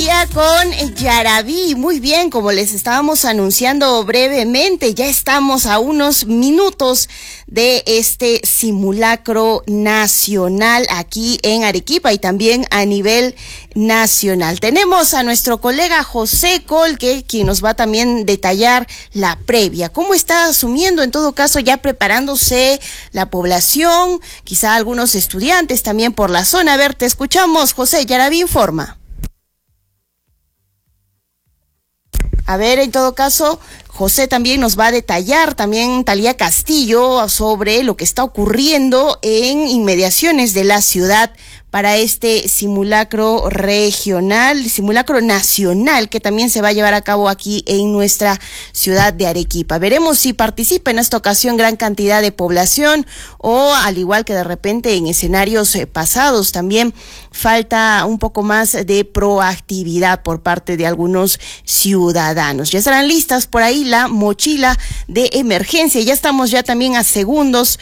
previa con Yaraví. Muy bien, como les estábamos anunciando brevemente, ya estamos a unos minutos de este simulacro nacional aquí en Arequipa y también a nivel nacional. Tenemos a nuestro colega José Colque, quien nos va a también detallar la previa. ¿Cómo está asumiendo, en todo caso, ya preparándose la población, quizá algunos estudiantes también por la zona? A ver, te escuchamos, José. Yaraví informa. A ver, en todo caso, José también nos va a detallar, también Talía Castillo, sobre lo que está ocurriendo en inmediaciones de la ciudad para este simulacro regional, simulacro nacional, que también se va a llevar a cabo aquí en nuestra ciudad de Arequipa. Veremos si participa en esta ocasión gran cantidad de población o, al igual que de repente en escenarios pasados, también falta un poco más de proactividad por parte de algunos ciudadanos. Ya estarán listas por ahí la mochila de emergencia. Ya estamos ya también a segundos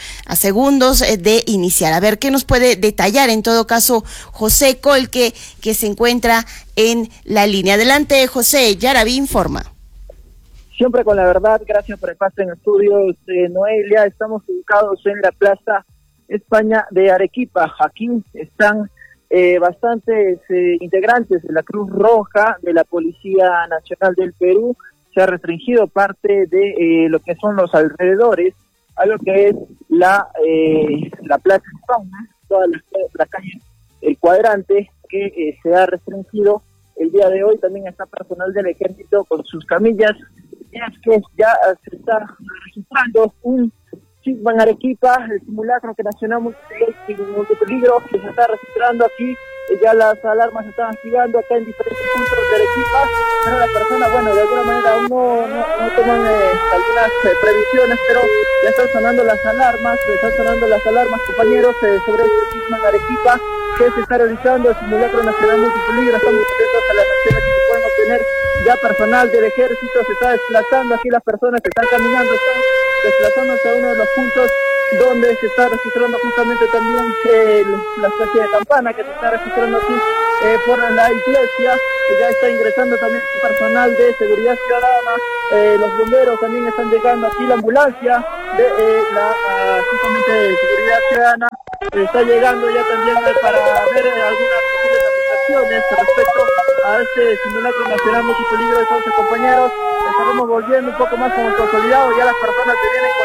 de iniciar. A ver qué nos puede detallar en todo caso José Colque, que se encuentra en la línea. Adelante, José. Yaraví informa. Siempre con la verdad, gracias por el pase en estudios, Noelia. Estamos ubicados en la Plaza España de Arequipa. Aquí están bastantes integrantes de la Cruz Roja, de la Policía Nacional del Perú. Se ha restringido parte de lo que son los alrededores a lo que es la Plaza España, toda la calle El Cuadrante, que se ha restringido el día de hoy. También está personal del ejército con sus camillas. Y es que ya se está registrando un sismo en Arequipa, el simulacro que nacional multipeligro que se está registrando aquí. Ya las alarmas se están activando acá en diferentes puntos de Arequipa, pero las personas, bueno, de alguna manera aún no toman algunas previsiones, pero ya están sonando las alarmas, compañeros, sobre este sismo en Arequipa, que se está realizando el simulacro nacional multipeligro. Estamos atentos a las acciones que se pueden obtener. Ya personal del ejército se está desplazando, aquí las personas que están caminando están desplazándose a uno de los puntos donde se está registrando justamente también la especie de campana que se está registrando aquí por la iglesia. Ya está ingresando también personal de seguridad ciudadana, los bomberos también están llegando aquí, la ambulancia de justamente de seguridad ciudadana está llegando ya también para ver algunas posibles aplicaciones respecto a este simulacro nacional multipeligro. Entonces, compañeros, estaremos volviendo un poco más como el consolidado. Ya las personas se vienen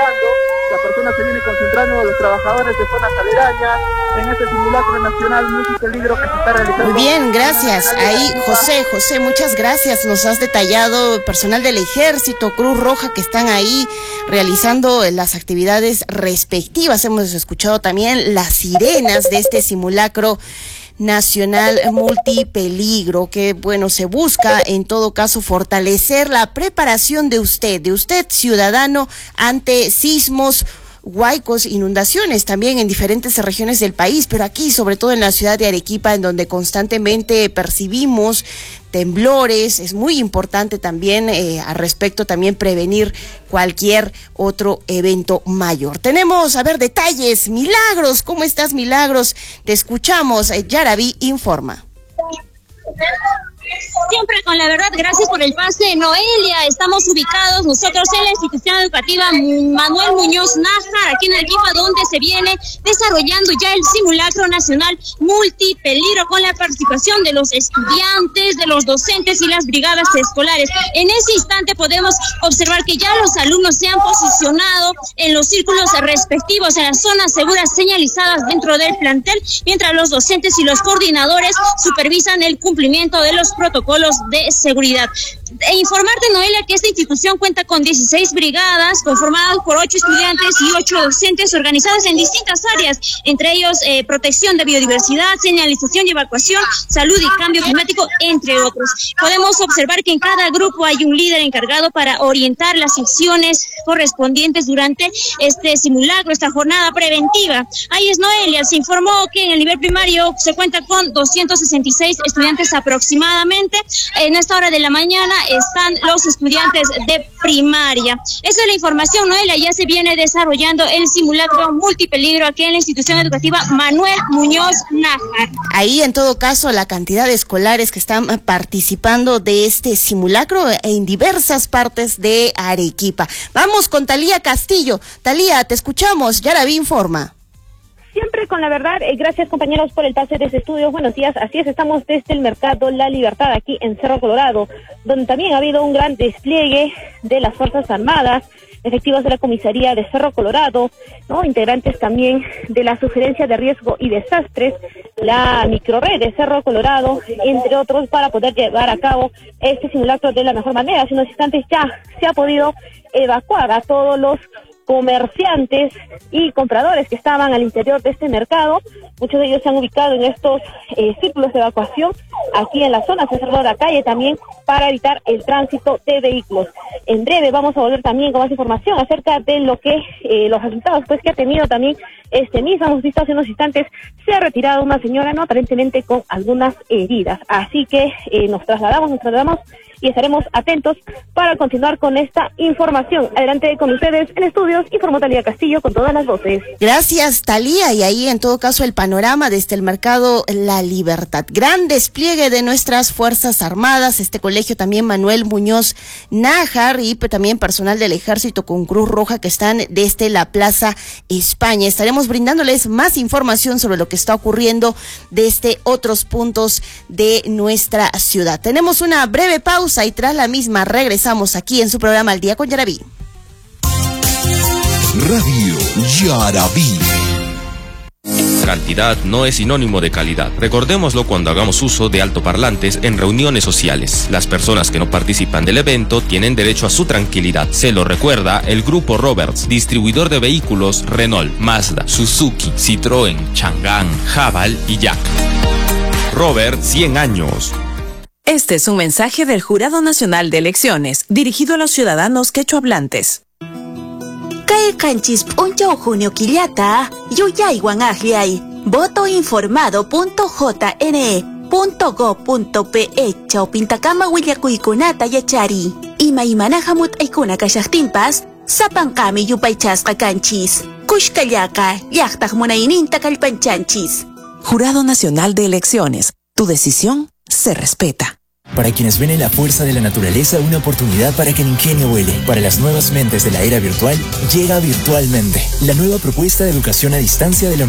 concentrando, los trabajadores de zonas aledañas en este simulacro nacional multipeligro que se está realizando. Muy bien, gracias. Ahí, José, muchas gracias. Nos has detallado personal del ejército, Cruz Roja, que están ahí realizando las actividades respectivas. Hemos escuchado también las sirenas de este simulacro nacional multipeligro, que bueno, se busca en todo caso fortalecer la preparación de usted ciudadano ante sismos, huaicos, inundaciones también en diferentes regiones del país, pero aquí sobre todo en la ciudad de Arequipa, en donde constantemente percibimos temblores. Es muy importante también al respecto también prevenir cualquier otro evento mayor. Tenemos, a ver, detalles. Milagros, ¿cómo estás, Milagros? Te escuchamos. Yaraví informa. Siempre con la verdad, gracias por el pase, Noelia. Estamos ubicados nosotros en la institución educativa Manuel Muñoz Nájar, aquí en Arequipa, donde se viene desarrollando ya el simulacro nacional multipeligro con la participación de los estudiantes, de los docentes y las brigadas escolares. En ese instante podemos observar que ya los alumnos se han posicionado en los círculos respectivos, en las zonas seguras señalizadas dentro del plantel, mientras los docentes y los coordinadores supervisan el cumplimiento de los protocolos de seguridad. E informarte, Noelia, que esta institución cuenta con 16 brigadas conformadas por 8 estudiantes y 8 docentes organizadas en distintas áreas, entre ellos protección de biodiversidad, señalización y evacuación, salud y cambio climático, entre otros. Podemos observar que en cada grupo hay un líder encargado para orientar las acciones correspondientes durante este simulacro, esta jornada preventiva. Ahí es, Noelia, se informó que en el nivel primario se cuenta con 266 estudiantes aproximadamente, en esta hora de la mañana están los estudiantes de primaria. Esa es la información, Noelia. Ya se viene desarrollando el simulacro multipeligro aquí en la institución educativa Manuel Muñoz Nájar. Ahí, en todo caso, la cantidad de escolares que están participando de este simulacro en diversas partes de Arequipa. Vamos con Talía Castillo. Talía, te escuchamos. Yaraví informa. Siempre con la verdad, gracias compañeros por el pase de este estudio. Buenos días, así es, estamos desde el Mercado La Libertad aquí en Cerro Colorado, donde también ha habido un gran despliegue de las Fuerzas Armadas, efectivos de la Comisaría de Cerro Colorado, ¿no? Integrantes también de la Sugerencia de Riesgo y Desastres, la microred de Cerro Colorado, entre otros, para poder llevar a cabo este simulacro de la mejor manera. Hace unos instantes ya se ha podido evacuar a todos los comerciantes y compradores que estaban al interior de este mercado. Muchos de ellos se han ubicado en estos círculos de evacuación aquí en la zona central de la calle también para evitar el tránsito de vehículos. En breve vamos a volver también con más información acerca de lo que los resultados pues que ha tenido también este mismo. Hemos visto hace unos instantes se ha retirado una señora, no aparentemente con algunas heridas, así que nos trasladamos y estaremos atentos para continuar con esta información. Adelante con ustedes en estudios, informó Talía Castillo con todas las voces. Gracias, Talía, y ahí en todo caso el panorama desde el Mercado La Libertad. Gran despliegue de nuestras Fuerzas Armadas, este colegio también Manuel Muñoz Nájar y también personal del Ejército con Cruz Roja que están desde la Plaza España. Estaremos brindándoles más información sobre lo que está ocurriendo desde otros puntos de nuestra ciudad. Tenemos una breve pausa y tras la misma regresamos aquí en su programa Al Día con Yaraví. Radio Yaraví. Cantidad no es sinónimo de calidad. Recordémoslo cuando hagamos uso de altoparlantes en reuniones sociales. Las personas que no participan del evento tienen derecho a su tranquilidad. Se lo recuerda el Grupo Roberts, distribuidor de vehículos Renault, Mazda, Suzuki, Citroën, Chang'an, Haval y Yak. Robert, 100 años. Este es un mensaje del Jurado Nacional de Elecciones, dirigido a los ciudadanos quechohablantes. Kay kanchis puncho junio quillata, yuyaywan agliay, votoinformado.jne.go.pe chaupintakama willakuykunata yachari. Imaymana hamut aykuna kashaqtinpas, sapankami yupaychasqa kanchis. Kushkallaka, llaqtaq munayninta kallpanchanchis. Jurado Nacional de Elecciones, tu decisión se respeta. Para quienes ven en la fuerza de la naturaleza una oportunidad para que el ingenio vuele. Para las nuevas mentes de la era virtual, llega Virtualmente, la nueva propuesta de educación a distancia de la